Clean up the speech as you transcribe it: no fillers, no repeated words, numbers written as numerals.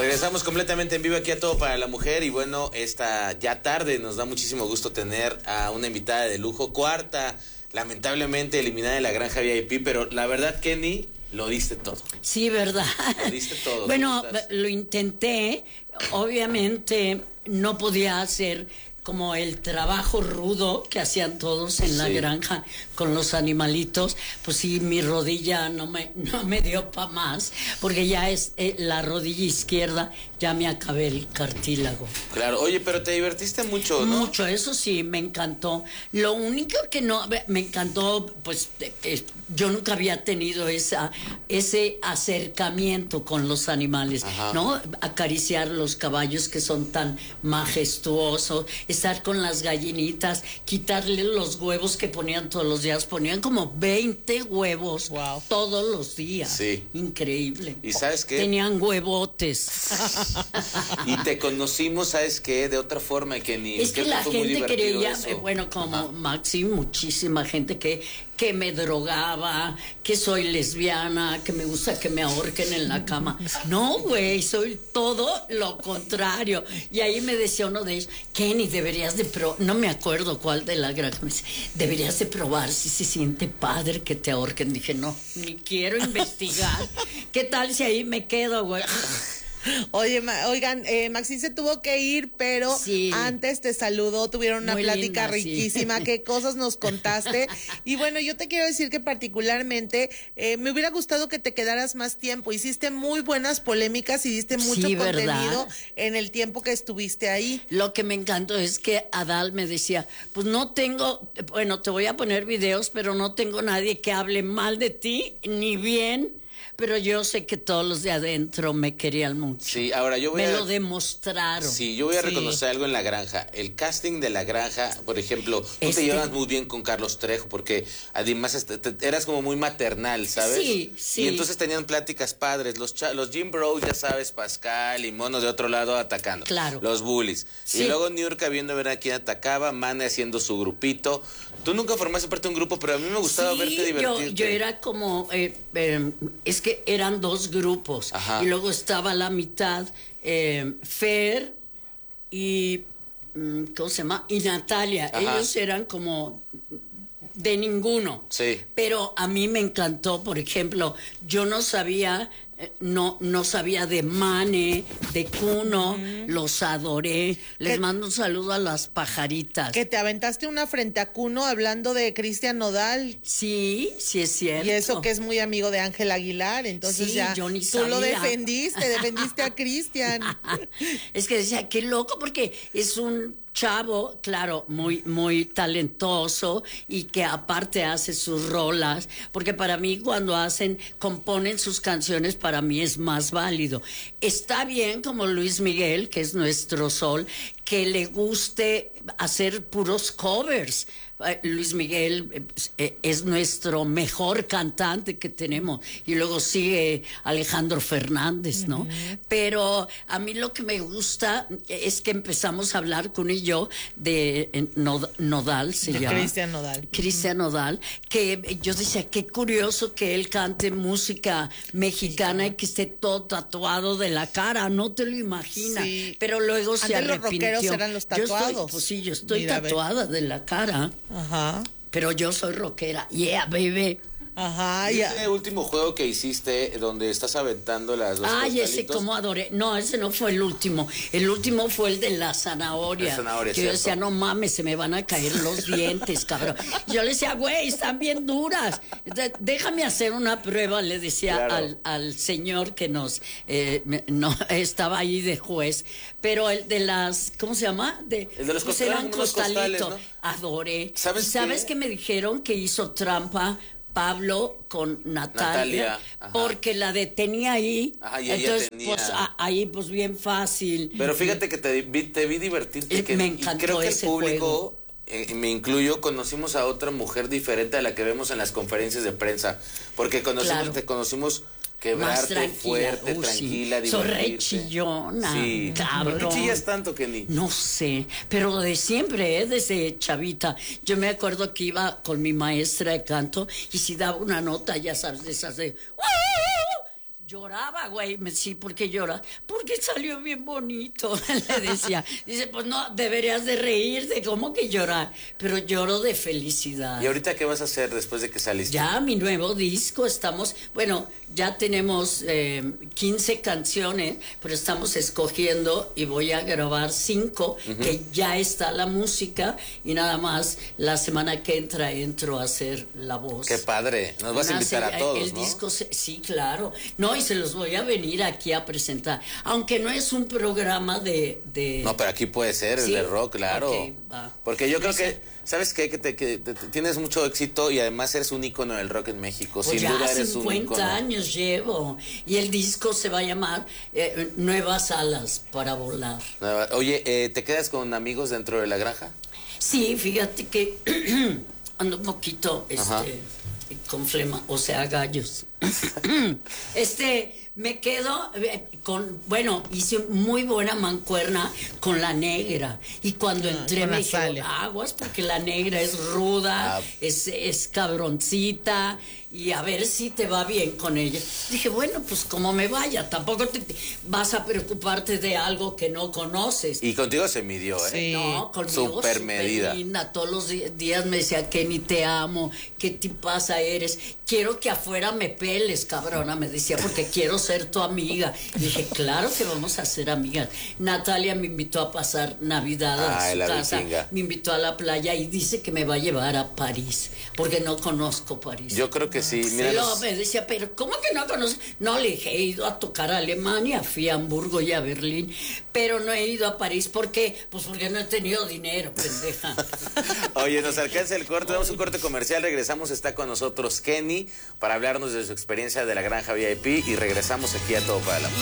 Regresamos completamente en vivo aquí a Todo para la Mujer y bueno, esta ya tarde nos da muchísimo gusto tener a una invitada de lujo, cuarta, lamentablemente eliminada de la Granja VIP, pero la verdad, Kenny, lo diste todo. Sí, ¿verdad? Lo diste todo. Bueno, lo intenté, obviamente no podía hacer como el trabajo rudo que hacían todos en la granja con los animalitos. Pues sí, mi rodilla no me dio para más, porque ya es la rodilla izquierda, ya me acabé el cartílago. Claro, oye, pero te divertiste mucho, ¿no? Mucho, eso sí, me encantó. Lo único que no me encantó, pues yo nunca había tenido ese acercamiento con los animales, ¿no? Acariciar los caballos que son tan majestuosos, estar con las gallinitas, quitarle los huevos que ponían todos los días. Ponían como 20 huevos todos los días. Sí. Increíble. ¿Y sabes qué? Tenían huevotes. Y te conocimos, ¿sabes qué? De otra forma que ni... Es que la gente creía, bueno, como Maxi, muchísima gente que me drogaba, que soy lesbiana, que me gusta que me ahorquen en la cama. No, güey, soy todo lo contrario. Y ahí me decía uno de ellos, Kenny, deberías de probar, no me acuerdo cuál de la granja, me dice, deberías de probar si se siente padre que te ahorquen. Dije, no, ni quiero investigar. ¿Qué tal si ahí me quedo, güey? Oigan, Maxine se tuvo que ir, pero antes te saludó, tuvieron una plática riquísima, qué cosas nos contaste. Y bueno, yo te quiero decir que particularmente me hubiera gustado que te quedaras más tiempo. Hiciste muy buenas polémicas y diste mucho contenido en el tiempo que estuviste ahí. Lo que me encantó es que Adal me decía, pues no tengo, bueno, te voy a poner videos, pero no tengo nadie que hable mal de ti, ni bien. Pero yo sé que todos los de adentro me querían mucho. Sí, ahora yo voy lo demostraron. Sí, yo voy a reconocer algo en la granja. El casting de la granja, por ejemplo, tú te llevas muy bien con Carlos Trejo, porque además eras como muy maternal, ¿sabes? Sí, sí. Y entonces tenían pláticas padres. Los Jim Bros, ya sabes, Pascal y Mono de otro lado atacando. Claro. Los bullies. Sí. Y luego Niurka viendo a ver a quién atacaba, Mane haciendo su grupito. Tú nunca formaste parte de un grupo, pero a mí me gustaba verte divertirte. Yo era como... es que eran dos grupos. Y luego estaba la mitad Fer y ¿cómo se llama? Y Natalia. Ellos eran como de ninguno. Sí. Pero a mí me encantó, por ejemplo, yo no sabía sabía de Mane, de Kuno, los adoré. Les mando un saludo a las pajaritas. Que te aventaste una frente a Kuno hablando de Cristian Nodal. Sí, sí es cierto. Y eso que es muy amigo de Ángel Aguilar, entonces ya yo ni sabía. Tú lo defendiste a Cristian. Es que decía, qué loco, porque es un chavo, claro, muy, muy talentoso y que aparte hace sus rolas, porque para mí cuando componen sus canciones, para mí es más válido. Está bien como Luis Miguel, que es nuestro sol, que le guste hacer puros covers. Luis Miguel es nuestro mejor cantante que tenemos, y luego sigue Alejandro Fernández, ¿no? Pero a mí lo que me gusta es que empezamos a hablar con yo de Nodal, se llama Cristian Nodal, que yo decía, qué curioso que él cante música mexicana y que esté todo tatuado de la cara, no te lo imaginas. Pero luego se arrepintió. Los rockeros eran los tatuados. Yo estoy tatuada de la cara. Pero yo soy rockera. Yeah, baby. ¿Y ese último juego que hiciste donde estás aventando las dos costalitos? Ese como adoré. No, ese no fue el último. El último fue el de la zanahoria. Que yo decía, no mames, se me van a caer los dientes, cabrón. Yo le decía, güey, están bien duras. Déjame hacer una prueba, le decía al señor que no estaba ahí de juez. Pero el de las, ¿cómo se llama? El de los costalitos. Eran costalitos, ¿no? Adoré. ¿Sabes qué me dijeron? Que hizo trampa Pablo con Natalia porque la detenía ahí. Entonces pues ahí pues bien fácil. Pero fíjate que te vi divertirte, me encantó. Y creo que ese el público juego. Me incluyo, conocimos a otra mujer diferente a la que vemos en las conferencias de prensa, porque te conocimos quebrarte fuerte, tranquila, divertirte. Soy re chillona, cabrón. ¿Por qué chillas tanto, Kenny? No sé, pero de siempre, desde chavita. Yo me acuerdo que iba con mi maestra de canto y si daba una nota, ya sabes, de esas de... lloraba, güey. Sí, ¿por qué lloras? Porque salió bien bonito, le decía. Dice, pues no, deberías de reírte, ¿cómo que llorar? Pero lloro de felicidad. ¿Y ahorita qué vas a hacer después de que saliste? Ya, mi nuevo disco, bueno, ya tenemos 15 canciones, pero estamos escogiendo y voy a grabar 5, que ya está la música, y nada más la semana que entro a hacer la voz. ¡Qué padre! Nos vas a invitar a todos, el disco, sí, claro. No, y se los voy a venir aquí a presentar. Aunque no es un programa de... No, pero aquí puede ser, ¿sí? El de rock, claro. Okay, porque yo creo que, ¿sabes qué? Que tienes mucho éxito y además eres un ícono del rock en México. Pues sin ya duda eres un ícono. 50 años llevo. Y el disco se va a llamar Nuevas Alas para Volar. Oye, ¿te quedas con amigos dentro de la granja? Sí, fíjate que ando un poquito con flema, o sea, gallos. Me quedo hice muy buena mancuerna con la negra, y cuando entré me dije, aguas, porque la negra es ruda, es cabroncita, y a ver si te va bien con ella. Dije, bueno, pues como me vaya, tampoco te vas a preocuparte de algo que no conoces. Y contigo se midió, ¿eh? Sí. No, conmigo super medida. Linda. Todos los días me decía, Kenny, te amo, qué tipaza eres, quiero que afuera me peles, cabrona, me decía, porque quiero ser tu amiga. Y dije, claro que vamos a ser amigas. Natalia me invitó a pasar Navidad a su casa, vikinga. Me invitó a la playa y dice que me va a llevar a París, porque no conozco París. Yo creo que sí. Mira, me decía, pero ¿cómo que no conoces? No, le dije, he ido a tocar a Alemania, fui a Hamburgo y a Berlín, pero no he ido a París. ¿Por qué? Pues porque no he tenido dinero, pendeja. Oye, nos alcanza el corte, damos un corte comercial, regresamos, está con nosotros Kenny para hablarnos de su experiencia de la Granja VIP y regresamos aquí a Todo para la Música.